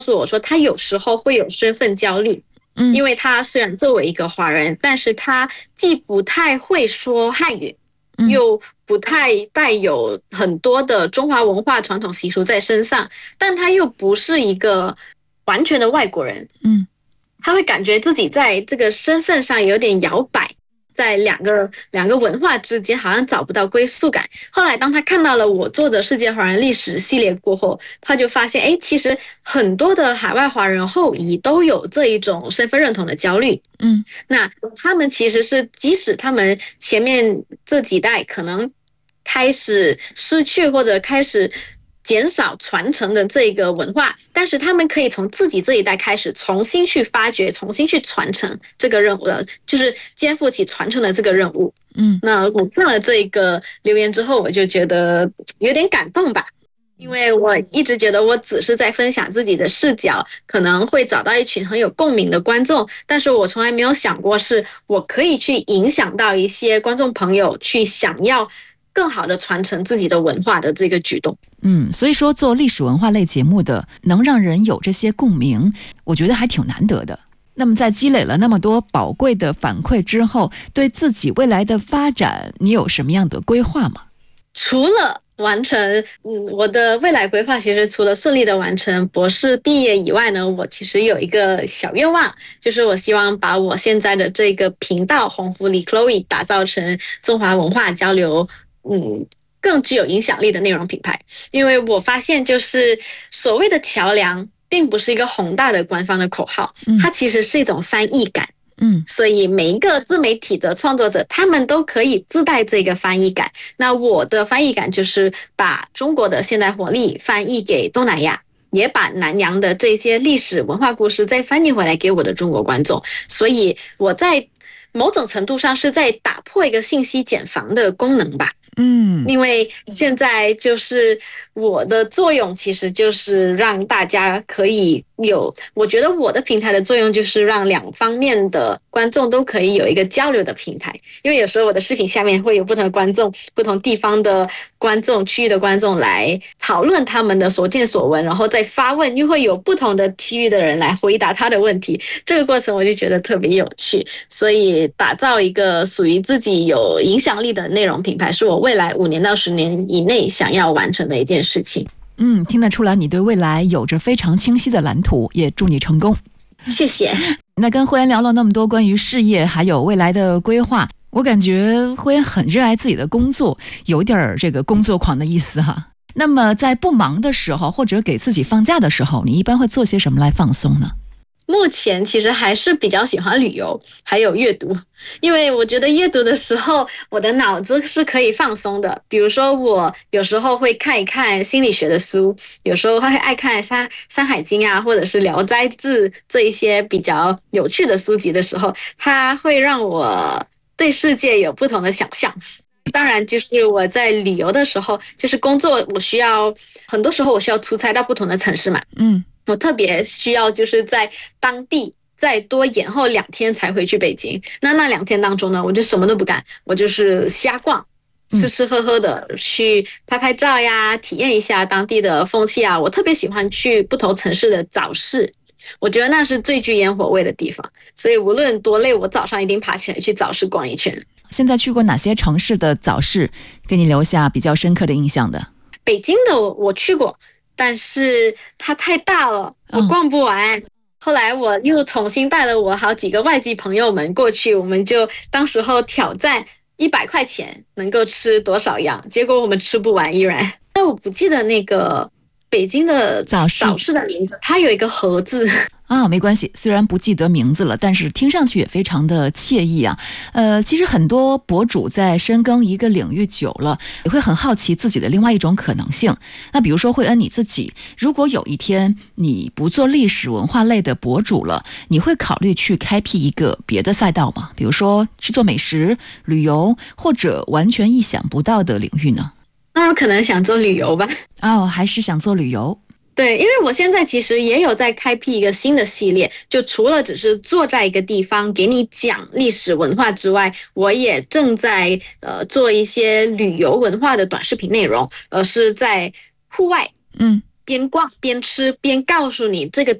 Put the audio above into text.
诉我说，他有时候会有身份焦虑。因为他虽然作为一个华人，但是他既不太会说汉语，又不太带有很多的中华文化传统习俗在身上，但他又不是一个完全的外国人。他会感觉自己在这个身份上有点摇摆，在两个文化之间好像找不到归属感。后来当他看到了我做的世界华人历史系列过后，他就发现其实很多的海外华人后裔都有这一种身份认同的焦虑。那他们其实是即使他们前面这几代可能开始失去或者开始减少传承的这个文化，但是他们可以从自己这一代开始重新去发掘，重新去传承这个任务的，就是肩负起传承的这个任务。那我看了这个留言之后，我就觉得有点感动吧，因为我一直觉得我只是在分享自己的视角，可能会找到一群很有共鸣的观众，但是我从来没有想过是我可以去影响到一些观众朋友去想要更好的传承自己的文化的这个举动。 所以说做历史文化类节目的能让人有这些共鸣，我觉得还挺难得的。那么在积累了那么多宝贵的反馈之后，对自己未来的发展你有什么样的规划吗？ 除了完成我的未来规划，其实除了顺利的完成博士毕业以外呢，我其实有一个小愿望，就是我希望把我现在的这个频道红福里 Chloe 打造成中华文化交流更具有影响力的内容品牌。因为我发现就是所谓的桥梁并不是一个宏大的官方的口号，它其实是一种翻译感。所以每一个自媒体的创作者，他们都可以自带这个翻译感。那我的翻译感就是把中国的现代活力翻译给东南亚，也把南洋的这些历史文化故事再翻译回来给我的中国观众。所以我在某种程度上是在打破一个信息茧房的功能吧。因为现在就是我的作用其实就是让大家可以有，我觉得我的平台的作用就是让两方面的观众都可以有一个交流的平台。因为有时候我的视频下面会有不同的观众，不同地方的观众，区域的观众来讨论他们的所见所闻，然后再发问，又会有不同的区域的人来回答他的问题。这个过程我就觉得特别有趣，所以打造一个属于自己有影响力的内容品牌，是我未来5年到10年以内想要完成的一件事情。 听得出来你对未来有着非常清晰的蓝图，也祝你成功。 谢谢。 那跟慧妍聊了那么多关于事业还有未来的规划，我感觉慧妍很热爱自己的工作，有点这个工作狂的意思哈。那么在不忙的时候，或者给自己放假的时候，你一般会做些什么来放松呢？ 目前其实还是比较喜欢旅游，还有阅读。因为我觉得阅读的时候，我的脑子是可以放松的。比如说，我有时候会看一看心理学的书，有时候会爱看山海经啊，或者是聊斋志这一些比较有趣的书籍的时候，它会让我对世界有不同的想象。当然，就是我在旅游的时候，就是工作，很多时候我需要出差到不同的城市嘛。我特别需要就是在当地再多延后2天才回去北京。那2天当中呢，我就什么都不干，我就是瞎逛，吃吃喝喝的，去拍拍照呀，体验一下当地的风气啊。我特别喜欢去不同城市的早市，我觉得那是最具烟火味的地方。所以无论多累，我早上一定爬起来去早市逛一圈。 现在去过哪些城市的早市给你留下比较深刻的印象的？ 北京的我去过，但是它太大了，我逛不完。后来我又重新带了我好几个外籍朋友们过去，我们就当时候挑战100块钱能够吃多少样，结果我们吃不完依然。但我不记得那个北京的早市的名字，它有一个盒子。 没关系，虽然不记得名字了，但是听上去也非常的惬意啊。其实很多博主在深耕一个领域久了，也会很好奇自己的另外一种可能性。那比如说慧恩你自己，如果有一天你不做历史文化类的博主了，你会考虑去开辟一个别的赛道吗？比如说去做美食、旅游，或者完全意想不到的领域呢？ 那我可能想做旅游吧。 还是想做旅游。 对，因为我现在其实也有在开辟一个新的系列，就除了只是坐在一个地方给你讲历史文化之外，我也正在做一些旅游文化的短视频内容，是在户外边逛边吃边告诉你这个